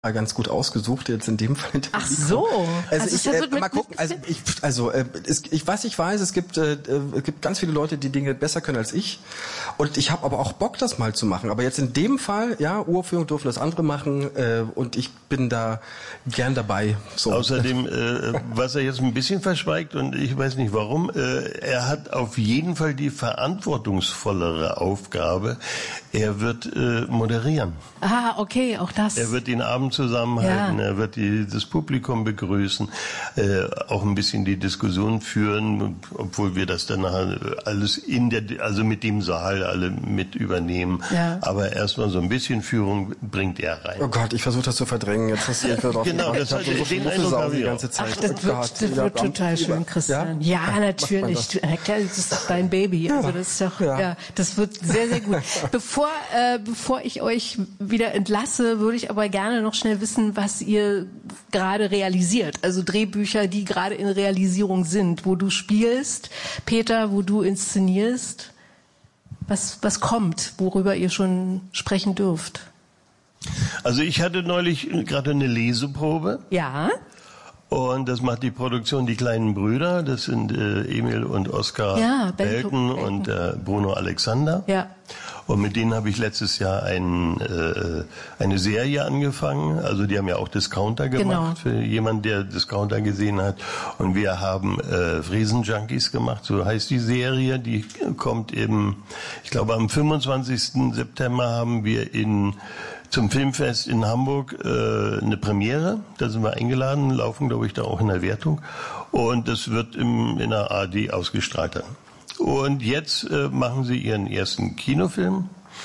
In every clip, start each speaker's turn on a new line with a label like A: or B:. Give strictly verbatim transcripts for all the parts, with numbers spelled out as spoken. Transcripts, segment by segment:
A: ganz gut ausgesucht, jetzt in dem Fall.
B: Ach so.
A: Also, also ich, äh, mal gucken, also ich, also äh, es, ich, was ich weiß, es gibt, äh, es gibt ganz viele Leute, die Dinge besser können als ich, und ich habe aber auch Bock, das mal zu machen. Aber jetzt in dem Fall, ja, Uraufführung dürfen das andere machen, äh, und ich bin da gern dabei. So.
C: Außerdem, äh, was er jetzt ein bisschen verschweigt, und ich weiß nicht warum, äh, er hat auf jeden Fall die verantwortungsvollere Aufgabe. Er wird äh, moderieren.
B: Ah, okay, auch das.
C: Er wird den Abend zusammenhalten,
B: ja.
C: Er wird die, das Publikum begrüßen, äh, auch ein bisschen die Diskussion führen, obwohl wir das dann alles in der, also mit dem Saal alle mit übernehmen.
B: Ja.
C: Aber erstmal so ein bisschen Führung bringt er rein.
A: Oh Gott, ich versuche das zu verdrängen. Jetzt hast du jetzt drauf
C: genau, das hat so den Eindruck habe
A: die
C: ich
A: ganze Zeit.
B: Ach, das
A: oh
B: wird,
A: Gott,
B: das wird total schön, Christian. Ja, ja natürlich. Du, das ist doch dein Baby.
A: Ja.
B: Also das ist doch,
A: ja.
B: ja, das wird sehr, sehr gut. Bevor, äh, bevor ich euch wieder entlasse, würde ich aber gerne noch schnell wissen, was ihr gerade realisiert. Also Drehbücher, die gerade in Realisierung sind, wo du spielst, Peter, wo du inszenierst. Was, was kommt, worüber ihr schon sprechen dürft?
C: Also ich hatte neulich gerade eine Leseprobe.
B: Ja.
C: Und das macht die Produktion Die kleinen Brüder. Das sind äh, Emil und Oskar
B: ja,
C: Belken und äh, Bruno Alexander.
B: Ja.
C: Und mit denen habe ich letztes Jahr ein, äh, eine Serie angefangen. Also die haben ja auch Discounter gemacht, genau. Für jemanden, der Discounter gesehen hat. Und wir haben äh, Friesenjunkies gemacht, so heißt die Serie. Die kommt im, ich glaube am fünfundzwanzigsten September haben wir in zum Filmfest in Hamburg äh, eine Premiere. Da sind wir eingeladen, laufen, glaube ich, da auch in der Wertung. Und das wird im, in der A R D ausgestrahlt dann. Und jetzt äh, machen sie ihren ersten Kinofilm.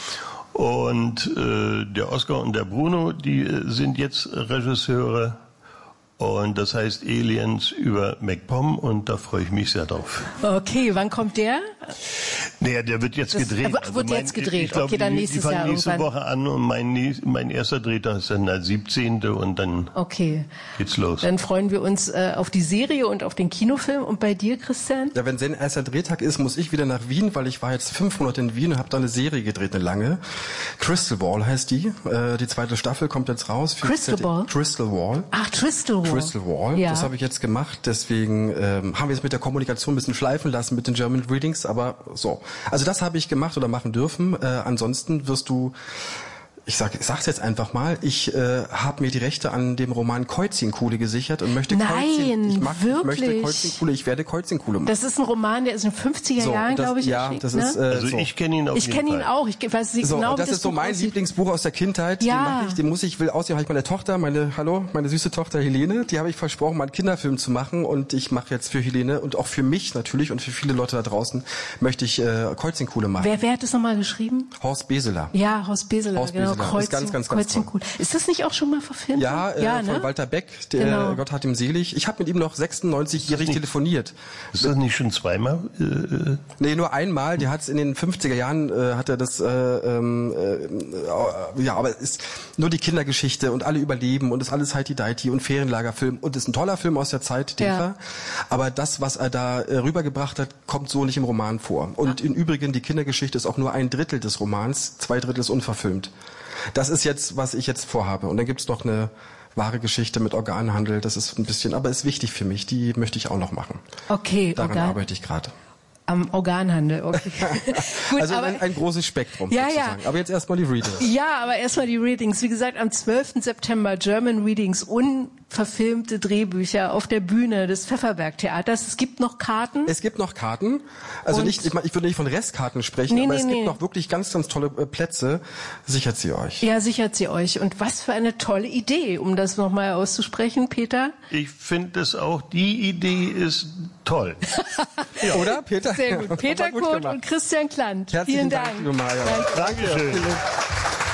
C: Und äh, der Oskar und der Bruno, die äh, sind jetzt Regisseure. Und das heißt Aliens über MacPom, und da freue ich mich sehr drauf.
B: Okay, wann kommt der?
C: Naja, der wird jetzt
B: das,
C: gedreht.
B: Also wird mein, jetzt gedreht,
C: ich glaub,
B: okay, dann
C: die,
B: nächstes
C: die fangen
B: Jahr
C: nächste
B: irgendwann.
C: Woche an, und mein, mein erster Drehtag ist dann der siebzehnte und dann
B: okay.
C: geht's los.
B: Dann freuen wir uns äh, auf die Serie und auf den Kinofilm. Und bei dir, Christian?
A: Ja, wenn sein erster Drehtag ist, muss ich wieder nach Wien, weil ich war jetzt fünf Monate in Wien und habe da eine Serie gedreht, eine lange. Crystal Wall heißt die. Äh, die zweite Staffel kommt jetzt raus.
B: Crystal Wall?
A: Crystal Wall.
B: Ach, Crystal Wall.
A: Crystal Wall.
B: Ja.
A: Das habe ich jetzt gemacht. Deswegen ähm, haben wir es mit der Kommunikation ein bisschen schleifen lassen mit den German Readings. Aber so. Also das habe ich gemacht oder machen dürfen. Äh, ansonsten wirst du... Ich sag, ich sag's jetzt einfach mal, ich äh, habe mir die Rechte an dem Roman Koizinkuhle gesichert und möchte
B: Nein,
A: Koizin, ich, mach, ich
B: wirklich?
A: möchte Koizinkuhle, ich werde Koizinkuhle machen.
B: Das ist ein Roman, der ist in den fünfziger
A: so,
B: Jahren, glaube ich,
A: ja, das ist, äh,
C: Also
A: so.
C: ich kenne ihn auf
B: Ich kenne ihn auch, ich weiß nicht
A: so,
B: genau,
A: das
B: wie das
A: ist so
B: Buch
A: mein
B: aussieht.
A: Lieblingsbuch aus der Kindheit,
B: ja.
A: den mache ich, den muss ich, will aussehen, habe ich meine Tochter, meine, hallo, meine süße Tochter Helene, die habe ich versprochen, mal einen Kinderfilm zu machen, und ich mache jetzt für Helene und auch für mich natürlich und für viele Leute da draußen möchte ich äh, Koizinkuhle machen.
B: Wer, wer hat das nochmal geschrieben?
A: Horst Beseler.
B: Ja, Horst Beseler,
A: Horst
B: genau.
A: Beseler.
B: Kreuzin,
A: Ist ganz, ganz, ganz
B: Koizinkuhle. Ist das nicht auch schon mal verfilmt?
A: Ja, äh,
B: ja
A: von
B: ne?
A: Walter Beck, der
B: genau.
A: Gott hat ihm selig. Ich habe mit ihm noch sechsundneunzigjährig telefoniert.
C: Ist das nicht schon zweimal? Äh,
A: nee, nur einmal. Der hat es in den fünfziger Jahren, äh, hat er das, äh, ähm, äh, ja, aber es ist nur die Kindergeschichte und alle überleben und ist alles Heidi-Deiti und Ferienlagerfilm und ist ein toller Film aus der Zeit, Dinker. Ja. Aber das, was er da äh, rübergebracht hat, kommt so nicht im Roman vor. Und im Übrigen, die Kindergeschichte ist auch nur ein Drittel des Romans, zwei Drittel ist unverfilmt. Das ist jetzt, was ich jetzt vorhabe. Und dann gibt's noch eine wahre Geschichte mit Organhandel. Das ist ein bisschen, aber ist wichtig für mich. Die möchte ich auch noch machen.
B: Okay,
A: Daran
B: Organ
A: arbeite ich gerade.
B: Am Organhandel, okay. Gut,
A: also
B: aber,
A: ein, ein großes Spektrum
B: ja,
A: sozusagen.
B: Ja.
A: Aber jetzt erstmal die Readings.
B: Ja, aber erstmal die Readings. Wie gesagt, am zwölften September German Readings, unverfilmte Drehbücher auf der Bühne des Pfefferberg-Theaters. Es gibt noch Karten.
A: Es gibt noch Karten. Also
B: Und
A: nicht, ich, mein, ich würde nicht von Restkarten sprechen,
B: nee,
A: aber
B: nee,
A: es gibt
B: nee.
A: noch wirklich ganz, ganz tolle äh, Plätze. Sichert sie euch.
B: Ja, sichert sie euch. Und was für eine tolle Idee, um das nochmal auszusprechen, Peter.
C: Ich finde es auch, die Idee ist toll.
A: Ja. Oder, Peter?
B: Sehr gut. Peter Kurt und Christian Klant.
A: Herzlichen
B: Vielen
A: Dank,
B: Dank.
A: liebe Maja.
C: Dankeschön.
A: Danke.